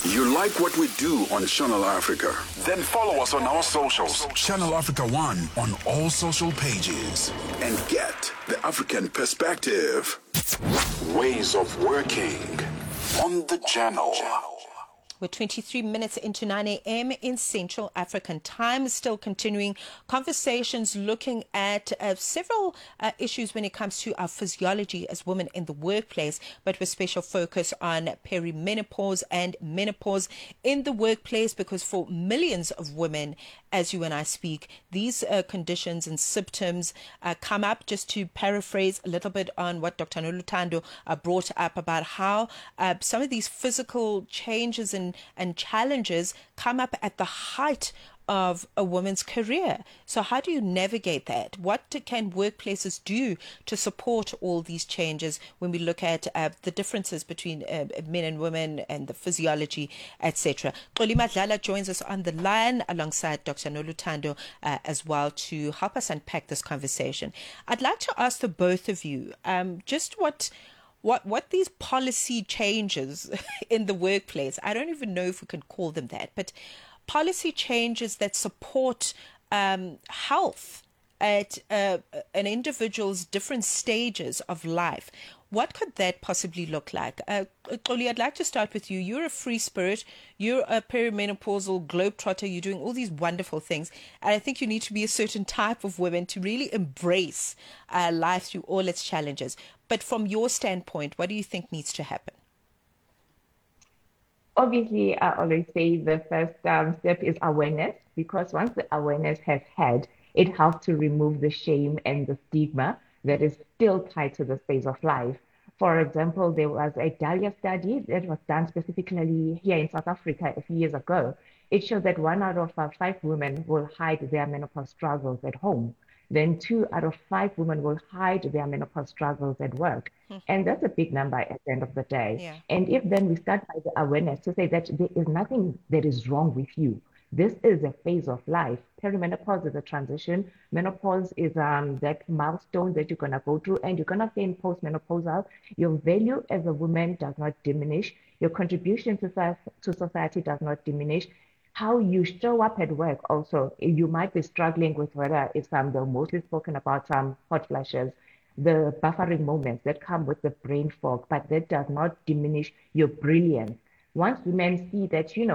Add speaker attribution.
Speaker 1: You like what we do on Channel Africa?
Speaker 2: Then follow us on our socials.
Speaker 1: Channel Africa 1 on all social pages. And get the African perspective.
Speaker 2: Ways of working on the channel.
Speaker 3: We're 23 minutes into 9 a.m. in Central African time. Still continuing conversations looking at several issues when it comes to our physiology as women in the workplace, but with special focus on perimenopause and menopause in the workplace, because for millions of women, as you and I speak, these conditions and symptoms come up. Just to paraphrase a little bit on what Dr. Noluthando brought up about how some of these physical changes and challenges come up at the height of a woman's career. So how do you navigate that? What can workplaces do to support all these changes when we look at the differences between men and women and the physiology, etc.? Xoli Madlala joins us on the line alongside Dr. Noluthando as well to help us unpack this conversation. I'd like to ask the both of you just what these policy changes in the workplace, I don't even know if we can call them that, but policy changes that support health at an individual's different stages of life. What could that possibly look like? Xoli, I'd like to start with you. You're a free spirit. You're a perimenopausal globetrotter. You're doing all these wonderful things. And I think you need to be a certain type of woman to really embrace life through all its challenges. But from your standpoint, what do you think needs to happen?
Speaker 4: Obviously, I always say the first step is awareness, because once the awareness has had, it helps to remove the shame and the stigma that is still tied to the space of life. For example, there was a Dahlia study that was done specifically here in South Africa a few years ago. It showed that 1 out of 5 women will hide their menopause struggles at home. Then 2 out of 5 women will hide their menopause struggles at work. And that's a big number at the end of the day.
Speaker 3: Yeah.
Speaker 4: And if then we start by the awareness to say that there is nothing that is wrong with you. This is a phase of life. Perimenopause is a transition. Menopause is that milestone that you're going to go through, and you're going to feel postmenopausal. Your value as a woman does not diminish. Your contribution to society does not diminish. How you show up at work also, you might be struggling with whether it's the mostly spoken about hot flashes, the buffering moments that come with the brain fog, but that does not diminish your brilliance. Once women see that,